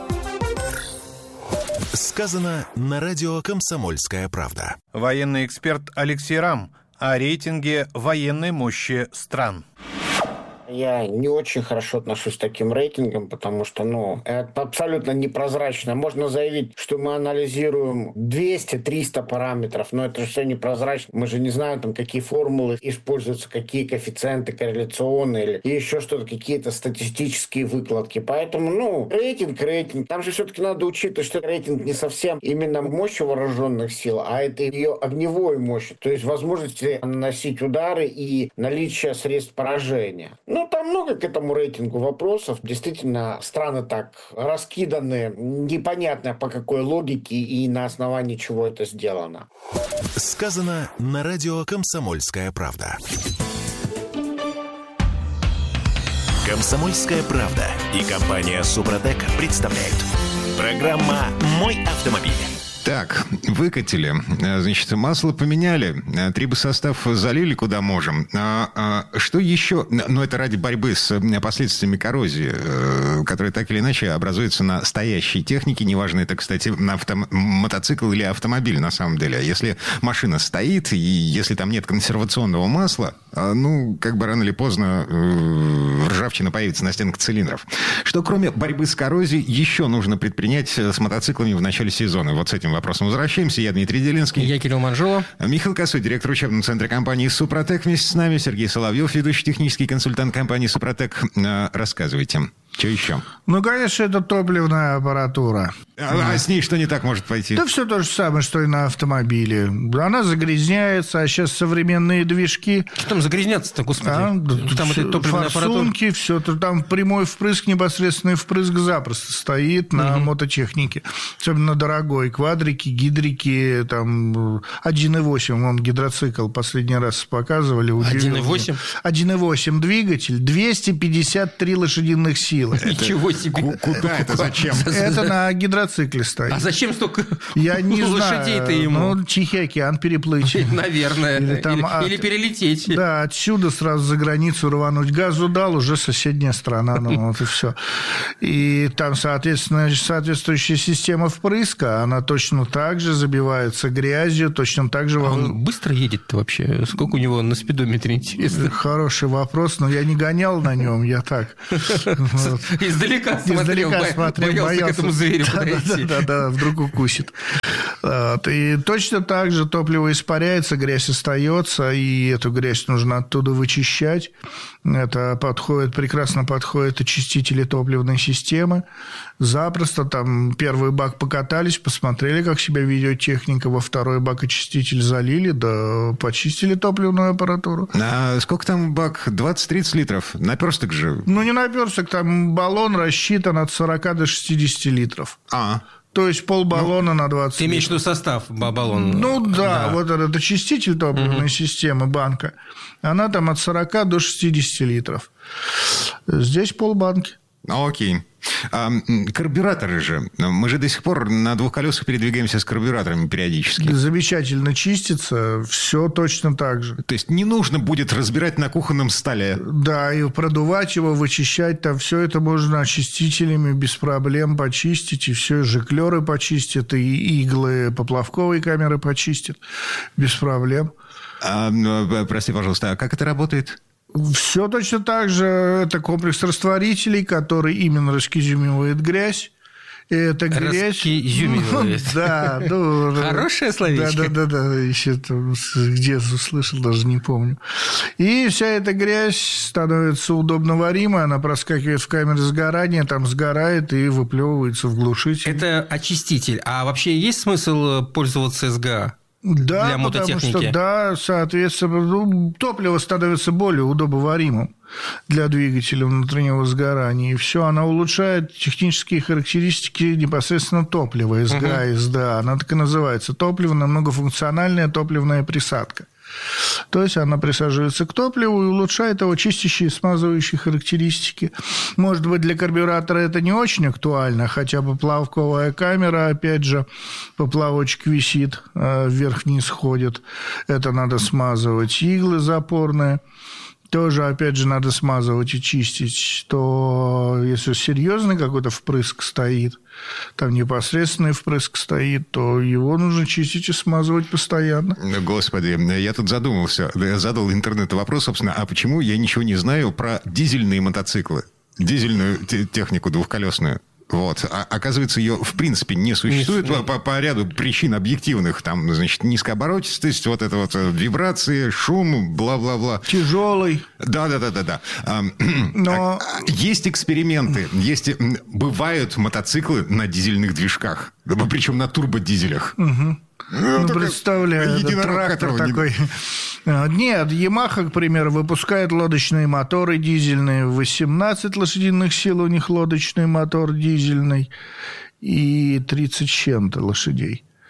Сказано на радио «Комсомольская правда». Военный эксперт Алексей Рам о рейтинге военной мощи стран. Я не очень хорошо отношусь к таким рейтингам, потому что, ну, это абсолютно непрозрачно. Можно заявить, что мы анализируем двести-триста параметров, но это же все непрозрачно. Мы же не знаем, там, какие формулы используются, какие коэффициенты корреляционные или еще что-то, какие-то статистические выкладки. Поэтому, ну, рейтинг, рейтинг. Там же все-таки надо учитывать, что рейтинг не совсем именно мощь вооруженных сил, а это ее огневой мощь, то есть возможность наносить удары и наличие средств поражения. Ну, там много к этому рейтингу вопросов. Действительно, страны так раскиданы, непонятно по какой логике и на основании чего это сделано. Сказано на радио «Комсомольская правда». Комсомольская правда и компания «Супротек» представляют. Программа «Мой автомобиль». Так, выкатили, значит, масло поменяли, трибосостав залили куда можем. А, а, что еще? Ну, это ради борьбы с последствиями коррозии, которая так или иначе образуется на стоящей технике, неважно, это, кстати, на авто... мотоцикл или автомобиль на самом деле. Если машина стоит, и если там нет консервационного масла, ну, как бы рано или поздно ржавчина появится на стенках цилиндров. Что кроме борьбы с коррозией еще нужно предпринять с мотоциклами в начале сезона? Вот с этим вопросом возвращаемся. Я Дмитрий Делинский. Я Кирилл Манжулов. Михаил Косой, директор учебного центра компании «Супротек». Вместе с нами Сергей Соловьев, ведущий технический консультант компании «Супротек». Рассказывайте. Что еще? Ну, конечно, это топливная аппаратура. А, а с ней что не так может пойти? Да все то же самое, что и на автомобиле. Она загрязняется, а сейчас современные движки... Что там загрязняться-то, господи? А, там все, это топливная форсунки, аппаратура. все. Там прямой впрыск, непосредственный впрыск запросто стоит на угу. мототехнике. Особенно дорогой. Квадрики, гидрики, там один и восемь, вон гидроцикл последний раз показывали. один и восемь? один и восемь двигатель, двести пятьдесят три лошадиных силы. Ничего себе. Куда это? Зачем? Это на гидроцикле стоит. А зачем столько Я не лошадей-то знаю. ему? Ну, Тихий океан переплыть. Наверное. Или, там или, от... или перелететь. Да, отсюда сразу за границу рвануть. Газу дал, уже соседняя страна. Ну, вот и все. И там, соответственно, соответствующая система впрыска, она точно так же забивается грязью, точно так же... А он быстро едет-то вообще? Сколько у него на спидометре, интересно? Хороший вопрос, но я не гонял на нем, я так... Издалека смотрел, Издалека смотрел, боялся, боялся к этому зверю да, подойти. Да, да, да, вдруг укусит. И точно так же топливо испаряется, грязь остается, и эту грязь нужно оттуда вычищать. Это подходит, прекрасно подходит очистители топливной системы. Запросто там первый бак покатались, посмотрели, как себя ведет техника, во второй бак очиститель залили, да почистили топливную аппаратуру. А сколько там бак? двадцать-тридцать литров? Наперсток же? Ну, не наперсток, там баллон рассчитан от сорока до шестидесяти литров. А, То есть полбаллона ну, на двадцать Ты имеешь в виду состав баллона? Ну да, да. вот этот очиститель топливной угу. системы, банка, она там от сорока до шестидесяти литров. Здесь полбанки. Окей. А, карбюраторы же. Мы же до сих пор на двух колесах передвигаемся с карбюраторами периодически. Замечательно чистится, все точно так же. То есть не нужно будет разбирать на кухонном столе. Да, и продувать его, вычищать, там все это можно очистителями без проблем почистить, и все, жиклеры почистят, и иглы поплавковой камеры почистят без проблем. А, прости, пожалуйста, а как это работает? Все точно так же. Это комплекс растворителей, который именно раскизимивает грязь. И эта грязь... Раскизимивает. Да. Ну, хорошее словечко. Да, да, да, да. Еще там где услышал, даже не помню. И вся эта грязь становится удобно варимой, она проскакивает в камеру сгорания, там сгорает и выплевывается в глушитель. Это очиститель. А вообще есть смысл пользоваться СГА? Да, для мототехники. Потому что, да, соответственно, ну, топливо становится более удобоваримым для двигателя внутреннего сгорания. И все, она улучшает технические характеристики непосредственно топлива, СГА, угу. СДА. Она так и называется. Топливо, многофункциональная топливная присадка. То есть она присаживается к топливу и улучшает его чистящие и смазывающие характеристики. Может быть, для карбюратора это не очень актуально, хотя поплавковая камера, опять же, поплавочек висит, вверх-вниз ходит. Это надо смазывать. Иглы запорные тоже, опять же, надо смазывать и чистить. То если серьезный какой-то впрыск стоит, там непосредственный впрыск стоит, то его нужно чистить и смазывать постоянно. Господи, я тут задумался, я задал интернету вопрос, собственно, а почему я ничего не знаю про дизельные мотоциклы, дизельную технику двухколесную? Вот. А, оказывается, ее в принципе не существует не, по, по ряду причин объективных. Там, значит, низкооборотистость, вот это вот вибрации, шум, бла-бла-бла. Тяжелый. Да-да-да-да-да. Но... Есть эксперименты. Есть... Бывают мотоциклы на дизельных движках. Причем на турбодизелях. Угу. Ну, представляю, это трактор такой. Нет, Ямаха, к примеру, выпускает лодочные моторы дизельные. восемнадцать лошадиных сил у них лодочный мотор дизельный. И тридцать с чем-то лошадей.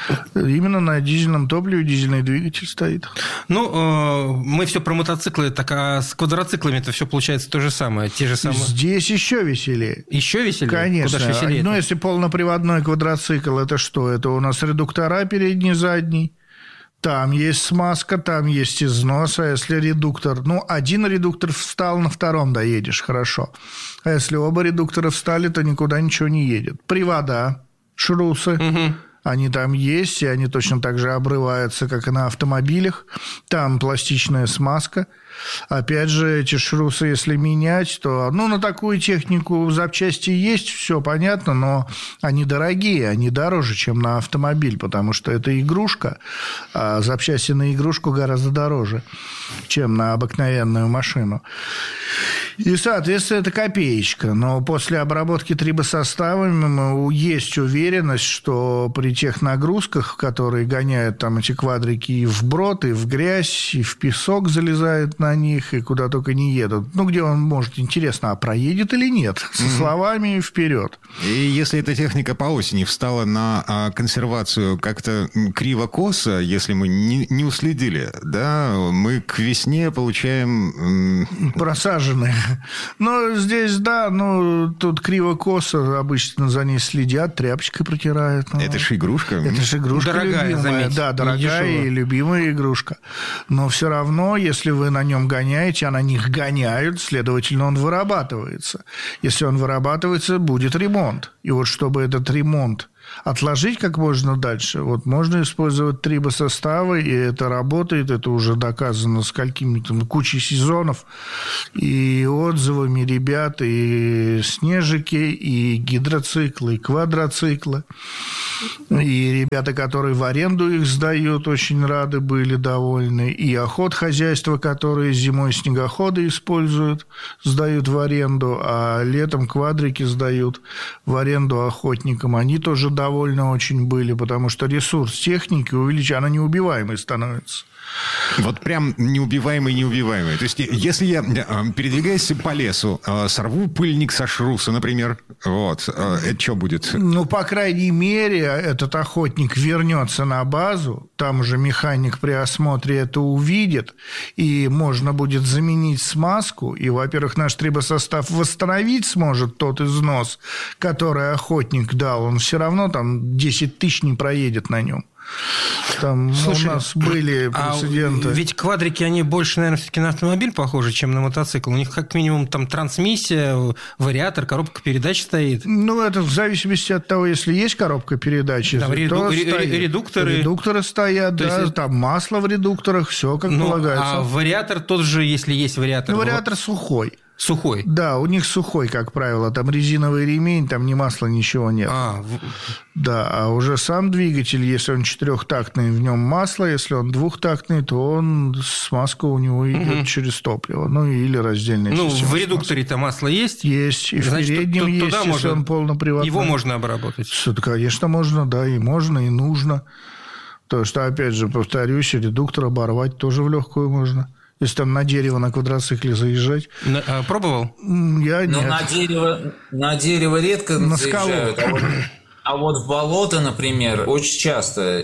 Именно на дизельном топливе дизельный двигатель стоит. Ну, мы все про мотоциклы, так а с квадроциклами это все получается то же самое, те же самые. Здесь еще веселее. Еще веселее? Конечно. Куда веселее? Ну, если полноприводной квадроцикл, это что? Это у нас редуктора передний, задний. Там есть смазка, там есть износ, а если редуктор... Ну, один редуктор встал, на втором доедешь, хорошо. А если оба редуктора встали, то никуда ничего не едет. Привода, шрусы, угу. Они там есть, и они точно так же обрываются, как и на автомобилях. Там пластичная смазка. Опять же, эти шрусы, если менять, то... Ну, на такую технику запчасти есть, все понятно, но они дорогие, они дороже, чем на автомобиль, потому что это игрушка, а запчасти на игрушку гораздо дороже, чем на обыкновенную машину. И, соответственно, это копеечка. Но после обработки трибосоставами есть уверенность, что при тех нагрузках, которые гоняют там эти квадрики и вброд, и в грязь, и в песок залезают на них, и куда только не едут. Ну, где он может, интересно, а проедет или нет? Со mm-hmm. словами вперед. И если эта техника по осени встала на консервацию как-то криво-косо, если мы не, не уследили, да, мы к весне получаем... Просаженные. Но здесь, да, ну, тут криво-косо, обычно за ней следят, тряпочкой протирают. Ну. Это же игрушка. Это же игрушка дорогая, любимая. Заметь, да, дорогая и любимая игрушка. Но все равно, если вы на нем гоняете, а на них гоняют, следовательно, он вырабатывается. Если он вырабатывается, будет ремонт. И вот чтобы этот ремонт отложить как можно дальше, вот можно использовать трибосоставы, и это работает, это уже доказано сколькими-то кучей сезонов, и отзывами ребят, и снежики, и гидроциклы, и квадроциклы. И ребята, которые в аренду их сдают, очень рады были, довольны. И охотхозяйства, которые зимой снегоходы используют, сдают в аренду, а летом квадрики сдают в аренду охотникам. Они тоже довольны очень были, потому что ресурс техники увеличивается, она неубиваемой становится. Вот прям неубиваемый, неубиваемый. То есть, если я передвигаюсь по лесу, сорву пыльник со шруса, например, вот, это что будет? Ну, по крайней мере, этот охотник вернется на базу, там уже механик при осмотре это увидит, и можно будет заменить смазку, и, во-первых, наш трибосостав восстановить сможет тот износ, который охотник дал, он все равно там десять тысяч не проедет на нем. Там Слушай, у нас были прецеденты. А ведь квадрики, они больше, наверное, все-таки на автомобиль похожи, чем на мотоцикл. У них как минимум там трансмиссия, вариатор, коробка передач стоит. Ну, это в зависимости от того, если есть коробка передач, там реду... то редукторы. Редукторы стоят, то да, есть... там масло в редукторах, все как ну, полагается. А вариатор тот же, если есть вариатор? Ну, вариатор сухой. Сухой? Да, у них сухой, как правило. Там резиновый ремень, там ни масла, ничего нет. А, да, а уже сам двигатель, если он четырехтактный, в нем масло, если он двухтактный, то он смазка у него идет угу. через топливо. Ну, или раздельная ну, система. Ну, в редукторе-то масло есть? Есть. И значит, в переднем есть, туда если можно... он полноприводной. Его можно обработать? Конечно, можно, да, и можно, и нужно. То, что, опять же, повторюсь, редуктор оборвать тоже в легкую можно. Если там на дерево на квадроцикле заезжать. На, а, пробовал? Я нет. Но на дерево, на дерево редко на заезжают. А вот, а вот в болото, например, очень часто.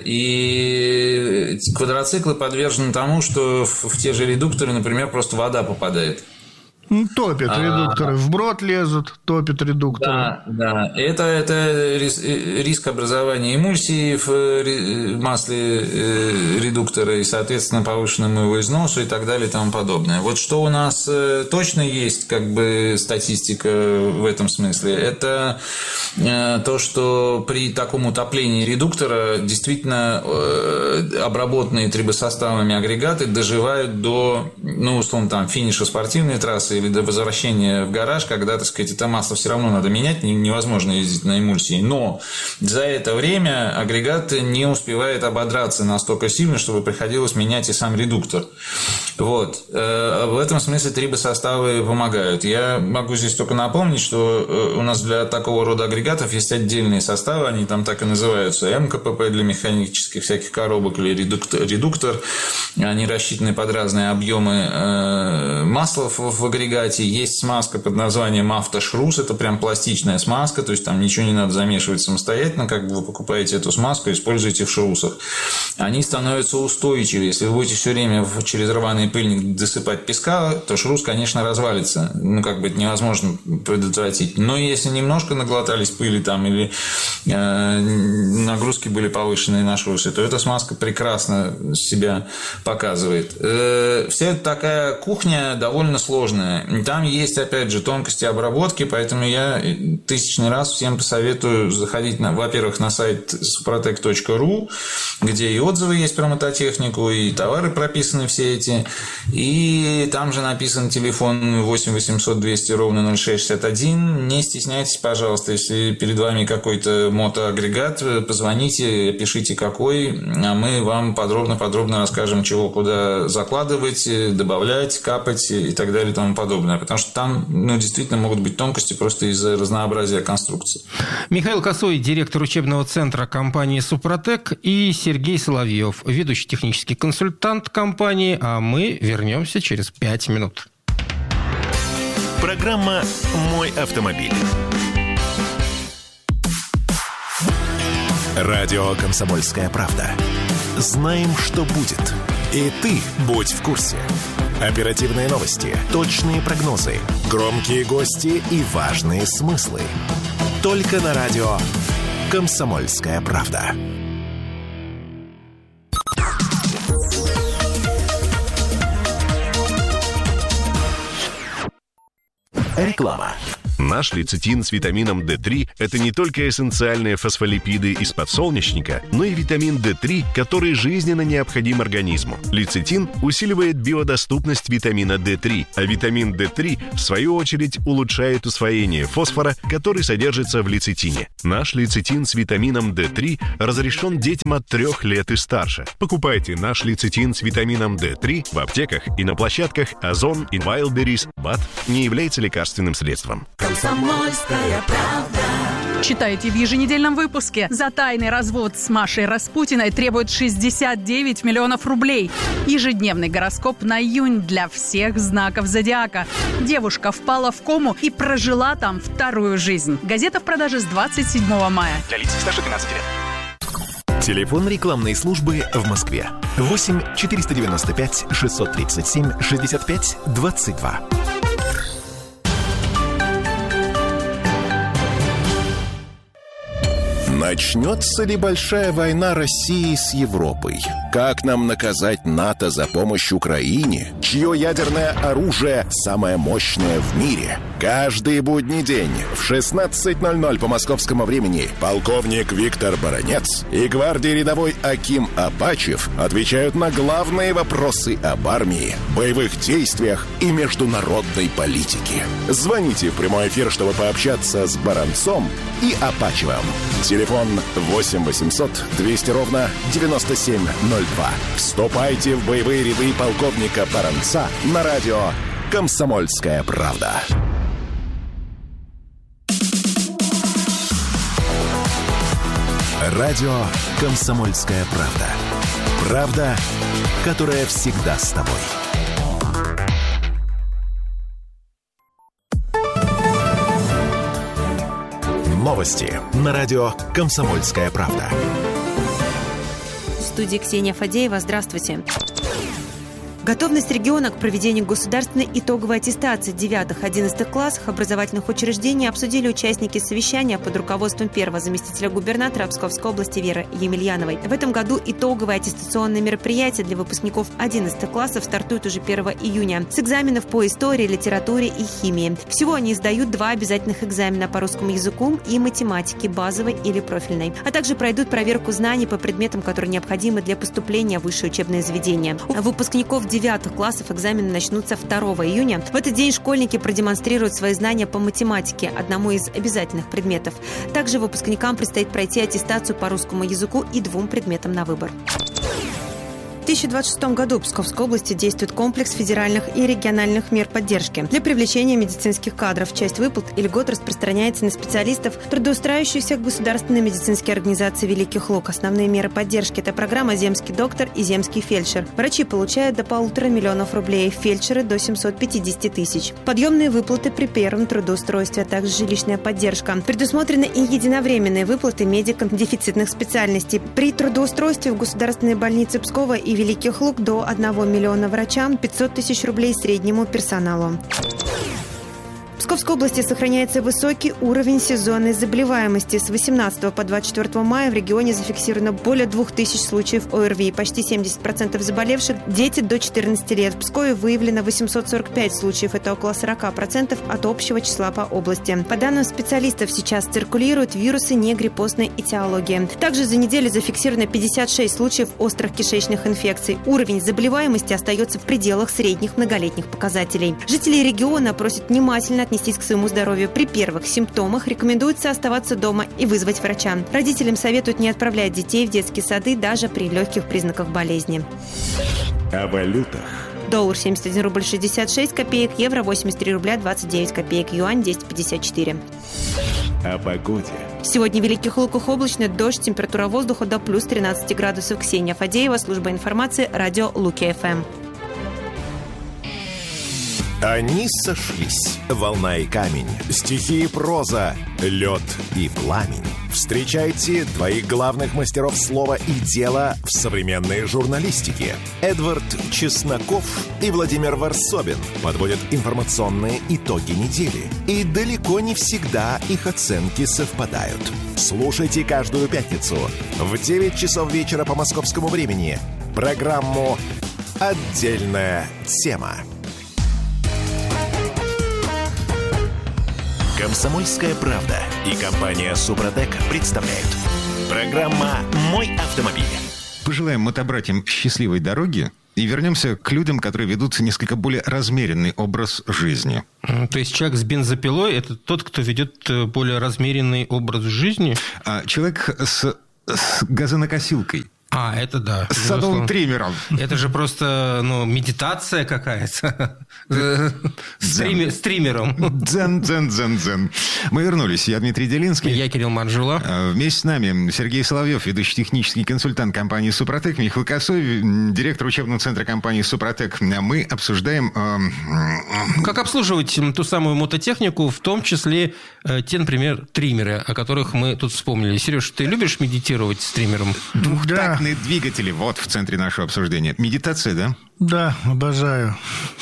И квадроциклы подвержены тому, что в, в те же редукторы, например, просто вода попадает. Топят редукторы, а, вброд лезут, топят редукторы. Да, да. Это, это риск образования эмульсии в масле редуктора и, соответственно, повышенному его износу и так далее и тому подобное. Вот что у нас точно есть, как бы, статистика в этом смысле, это то, что при таком утоплении редуктора действительно обработанные трибосоставами агрегаты доживают до, ну, условно, там, финиша спортивной трассы или до возвращения в гараж, когда, так сказать, это масло все равно надо менять, невозможно ездить на эмульсии. Но за это время агрегат не успевает ободраться настолько сильно, чтобы приходилось менять и сам редуктор. Вот. В этом смысле трибосоставы помогают. Я могу здесь только напомнить, что у нас для такого рода агрегатов есть отдельные составы, они там так и называются: эм ка пэ пэ для механических всяких коробок или редуктор. редуктор. Они рассчитаны под разные объемы масла в агрегате. агрегате. Есть смазка под названием автошрус. Это прям пластичная смазка, то есть там ничего не надо замешивать самостоятельно. Как бы вы покупаете эту смазку, используете в шрусах. Они становятся устойчивее. Если вы будете все время через рваный пыльник досыпать песка, то шрус, конечно, развалится. Ну, как бы это невозможно предотвратить. Но если немножко наглотались пыли там или э, нагрузки были повышенные на шрусы, то эта смазка прекрасно себя показывает. Э, вся эта такая кухня довольно сложная. Там есть, опять же, тонкости обработки, поэтому я тысячный раз всем посоветую заходить, на, во-первых, на сайт супротек точка ру, где и отзывы есть про мототехнику, и товары прописаны все эти, и там же написан телефон восемь восемьсот двести ровно ноль шесть шестьдесят один. Не стесняйтесь, пожалуйста, если перед вами какой-то мотоагрегат, позвоните, пишите какой, а мы вам подробно-подробно расскажем, чего куда закладывать, добавлять, капать и так далее и тому подобное. Потому что там, ну, действительно могут быть тонкости просто из-за разнообразия конструкций. Михаил Косой, директор учебного центра компании «Супротек», и Сергей Соловьев, ведущий технический консультант компании, а мы вернемся через пять минут. Программа «Мой автомобиль». Радио «Комсомольская правда». Знаем, что будет. И ты будь в курсе. Оперативные новости, точные прогнозы, громкие гости и важные смыслы. Только на радио «Комсомольская правда». Реклама. Наш лецитин с витамином дэ три – это не только эссенциальные фосфолипиды из подсолнечника, но и витамин дэ три, который жизненно необходим организму. Лецитин усиливает биодоступность витамина дэ три, а витамин дэ три, в свою очередь, улучшает усвоение фосфора, который содержится в лецитине. Наш лецитин с витамином дэ три разрешен детям от трех лет и старше. Покупайте наш лецитин с витамином дэ три в аптеках и на площадках Озон и Wildberries. БАД не является лекарственным средством. Комсомольская правда. Читайте в еженедельном выпуске. За тайный развод с Машей Распутиной требуют шестьдесят девять миллионов рублей. Ежедневный гороскоп на июнь для всех знаков зодиака. Девушка впала в кому и прожила там вторую жизнь. Газета в продаже с двадцать седьмого мая. Для лиц старше двенадцати лет. Телефон рекламной службы в Москве. восемь четыреста девяносто пять шестьсот тридцать семь шестьдесят пять двадцать два. Начнется ли большая война России с Европой? Как нам наказать НАТО за помощь Украине? Чье ядерное оружие самое мощное в мире? Каждый будний день в шестнадцать ноль ноль по московскому времени полковник Виктор Баранец и гвардии рядовой Аким Апачев отвечают на главные вопросы об армии, боевых действиях и международной политике. Звоните в прямой эфир, чтобы пообщаться с Баранцом и Апачевым. Телефон восемь восемьсот двести ровно девяносто семь ноль два. Вступайте в боевые ряды полковника Баранца на радио «Комсомольская правда». Радио «Комсомольская правда». Правда, которая всегда с тобой. Новости на радио «Комсомольская правда». В студии Ксения Фадеева. Здравствуйте. Готовность региона к проведению государственной итоговой аттестации девятых-одиннадцатых классах образовательных учреждений обсудили участники совещания под руководством первого заместителя губернатора Псковской области Веры Емельяновой. В этом году итоговое аттестационное мероприятие для выпускников одиннадцатых классов стартует уже первого июня с экзаменов по истории, литературе и химии. Всего они сдают два обязательных экзамена по русскому языку и математике, базовой или профильной, а также пройдут проверку знаний по предметам, которые необходимы для поступления в высшее учебное заведение. У выпускников девятых классов экзамены начнутся второго июня. В этот день школьники продемонстрируют свои знания по математике, одному из обязательных предметов. Также выпускникам предстоит пройти аттестацию по русскому языку и двум предметам на выбор. В две тысячи двадцать шестом году в Псковской области действует комплекс федеральных и региональных мер поддержки для привлечения медицинских кадров. Часть выплат и льгот распространяется на специалистов, трудоустраивающихся в государственной медицинской организации «Великих Луг». Основные меры поддержки – это программа «Земский доктор» и «Земский фельдшер». Врачи получают до полутора миллионов рублей, фельдшеры – до семьсот пятьдесят тысяч. Подъемные выплаты при первом трудоустройстве, а также жилищная поддержка. Предусмотрены и единовременные выплаты медикам дефицитных специальностей. При трудоустройстве в государственной больнице Пскова и Великих Луг до одного миллиона врачам, пятьсот тысяч рублей среднему персоналу. В Псковской области сохраняется высокий уровень сезонной заболеваемости. С восемнадцатого по двадцать четвёртого мая в регионе зафиксировано более двух тысяч случаев ОРВИ. Почти семьдесят процентов заболевших – дети до четырнадцати лет. В Пскове выявлено восемьсот сорок пять случаев. Это около сорок процентов от общего числа по области. По данным специалистов, сейчас циркулируют вирусы негриппозной этиологии. Также за неделю зафиксировано пятьдесят шесть случаев острых кишечных инфекций. Уровень заболеваемости остается в пределах средних многолетних показателей. Жители региона просят внимательно отнестись к своему здоровью. При первых симптомах рекомендуется оставаться дома и вызвать врача. Родителям советуют не отправлять детей в детские сады даже при легких признаках болезни. О валютах. Доллар семьдесят один рубль шестьдесят шесть копеек, евро восемьдесят три рубля двадцать девять копеек, юань десять пятьдесят четыре. О погоде. Сегодня в Великих Луках облачно, дождь, температура воздуха до плюс тринадцати градусов. Ксения Фадеева, служба информации, радио Луки-ФМ. Они сошлись. Волна и камень, стихи и проза, лед и пламень. Встречайте двоих главных мастеров слова и дела в современной журналистике. Эдвард Чесноков и Владимир Варсобин подводят информационные итоги недели. И далеко не всегда их оценки совпадают. Слушайте каждую пятницу в девять часов вечера по московскому времени программу «Отдельная тема». «Комсомольская правда» и компания «Супротек» представляют. Программа «Мой автомобиль». Пожелаем мотобратьям счастливой дороги и вернемся к людям, которые ведут несколько более размеренный образ жизни. То есть человек с бензопилой – это тот, кто ведет более размеренный образ жизни? А человек с, с газонокосилкой. А, это да. С садовым триммером. Это же просто, ну, медитация какая-то. Стример, стримером. Дзен, дзен, дзен, дзен. Мы вернулись. Я Дмитрий Делинский. Я Кирилл Манжула. Вместе с нами Сергей Соловьев, ведущий технический консультант компании «Супротек», Михаил Косой, директор учебного центра компании «Супротек». Мы обсуждаем... Как обслуживать ту самую мототехнику, в том числе те, например, триммеры, о которых мы тут вспомнили. Сереж, ты любишь медитировать с триммером? Двухтактные двигатели. Вот в центре нашего обсуждения. Медитация, да? Да, обожаю.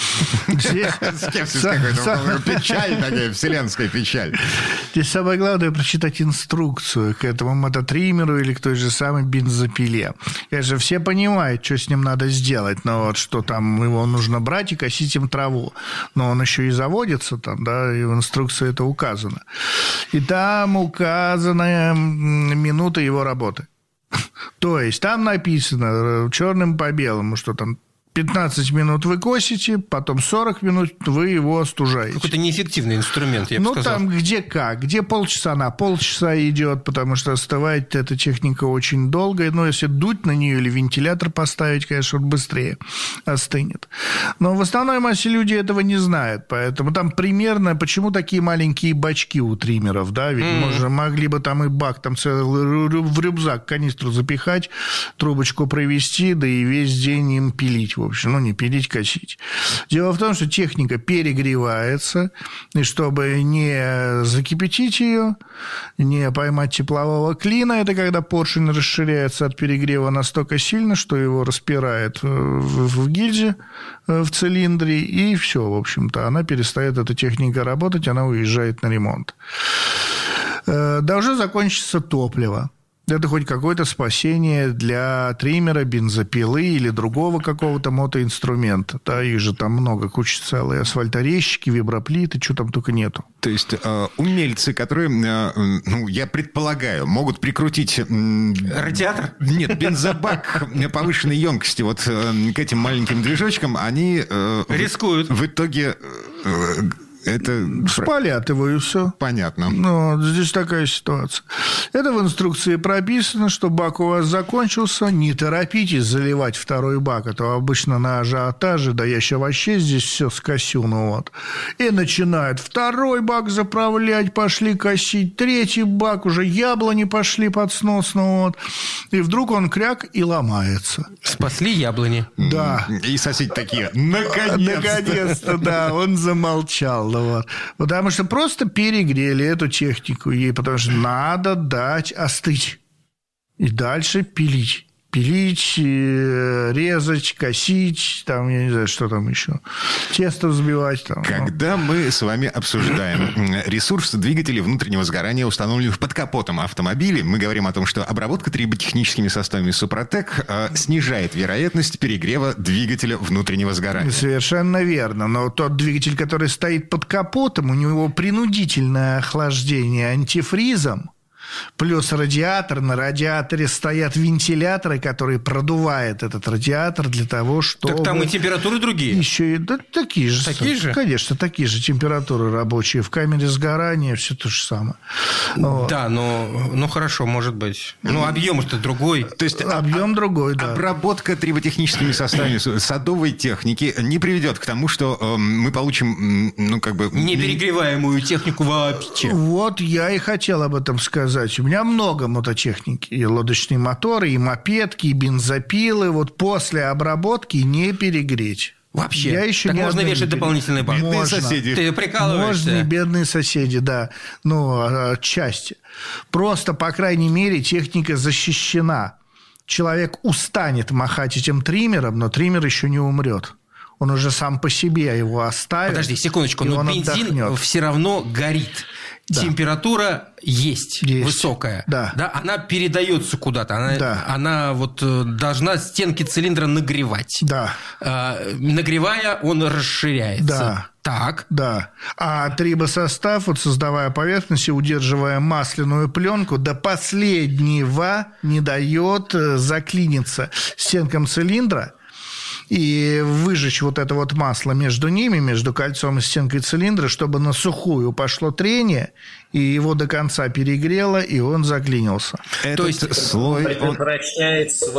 Скепсис какой-то. Печаль такая, вселенская печаль. Здесь самое главное прочитать инструкцию к этому мототриммеру или к той же самой бензопиле. Конечно, все понимают, что с ним надо сделать, но вот что там его нужно брать и косить им траву. Но он еще и заводится там, да, и в инструкции это указано. И там указана минута его работы. То есть там написано черным по белому, что там пятнадцать минут вы косите, потом сорок минут вы его остужаете. Какой-то неэффективный инструмент, я бы ну, сказал. Ну, там где как. Где полчаса на полчаса идет, потому что остывает эта техника очень долго. Но если дуть на нее или вентилятор поставить, конечно, он быстрее остынет. Но в основной массе люди этого не знают. Поэтому там примерно... Почему такие маленькие бачки у триммеров, да? Ведь mm-hmm. можно, могли бы там и бак, там целый в рюкзак канистру запихать, трубочку провести, да и весь день им пилить. В общем, ну, не пилить, косить. Дело в том, что техника перегревается, и чтобы не закипятить ее, не поймать теплового клина, это когда поршень расширяется от перегрева настолько сильно, что его распирает в, в гильзе, в цилиндре, и все, в общем-то, она перестает, эта техника работать, она уезжает на ремонт. Должно закончиться топливо. Это хоть какое-то спасение для триммера, бензопилы или другого какого-то мотоинструмента. Да, их же там много, куча целые. Асфальторезчики, виброплиты, что там только нету. То есть э, умельцы, которые, э, ну, я предполагаю, могут прикрутить... Э, радиатор? Нет, бензобак повышенной емкости вот э, к этим маленьким движочкам, они... Э, рискуют. В, в итоге... Э, Это... Спалят его, и все. Понятно. Ну, здесь такая ситуация. Это в инструкции прописано, что бак у вас закончился, не торопитесь заливать второй бак. Это обычно на ажиотаже, да я еще вообще здесь все скосю, ну вот. И начинают второй бак заправлять, пошли косить, третий бак, уже яблони пошли под снос, ну вот. И вдруг он кряк и ломается. Спасли яблони. Да. И соседи такие, наконец-то. Наконец-то, да, он замолчал. Вот. Потому что просто перегрели эту технику ей, потому что надо дать остыть. И дальше пилить. Пилить, резать, косить, там, я не знаю, что там еще. Тесто взбивать. Там, Когда ну. мы с вами обсуждаем ресурс двигателей внутреннего сгорания, установленных под капотом автомобиля, мы говорим о том, что обработка триботехническими составами Супротек э, снижает вероятность перегрева двигателя внутреннего сгорания. Совершенно верно. Но тот двигатель, который стоит под капотом, у него принудительное охлаждение антифризом. Плюс радиатор. На радиаторе стоят вентиляторы, которые продувают этот радиатор для того, чтобы... Так там и температуры другие. Еще и да, такие же. Такие же? Конечно, такие же температуры рабочие. В камере сгорания все то же самое. Вот. Да, но ну хорошо, может быть. Ну, объем-то другой. То есть объем другой, да. Обработка триботехническими составами садовой техники не приведет к тому, что э, мы получим, ну, как бы... Неперегреваемую технику вообще. Вот я и хотел об этом сказать. У меня много мототехники. И лодочные моторы, и мопедки, и бензопилы. Вот после обработки не перегреть. Вообще? Я еще так не можно вешать дополнительные бак? Бедные можно. соседи. Ты прикалываешься? Можно, бедные соседи, да. Ну, отчасти. Просто, по крайней мере, техника защищена. Человек устанет махать этим триммером, но триммер еще не умрет. Он уже сам по себе его оставит. Подожди, секундочку, но бензин отдохнет. Все равно горит. Да. Температура есть, есть высокая. Да. Да, она передается куда-то. Она, да. она вот должна стенки цилиндра нагревать. Да. А, нагревая, он расширяется. Да. Так. Да. А трибосостав, вот создавая поверхность и удерживая масляную пленку, до последнего не дает заклиниться стенкам цилиндра и выжечь вот это вот масло между ними, между кольцом и стенкой цилиндра, чтобы на сухую пошло трение, и его до конца перегрело, и он заклинился. Этот То есть слой... Предотвращает